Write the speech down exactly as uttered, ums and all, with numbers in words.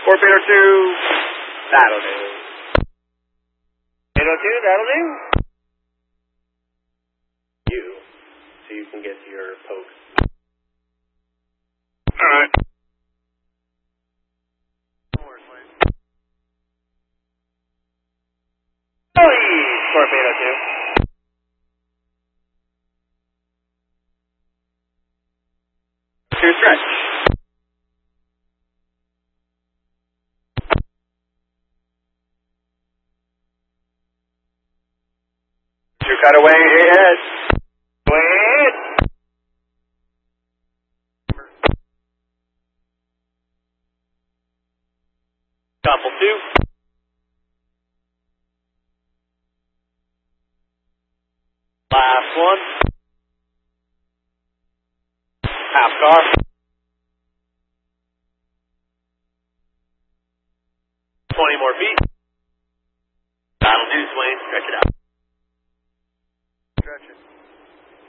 Torpedo two, that'll do. Torpedo two, that'll do. You, so you can get to your poke. Alright. Torpedo two. Two stretch. Two cutaway ahead. Way ahead. Couple two. Last one. Half car. twenty more feet. That'll do, Swain. Stretch it out.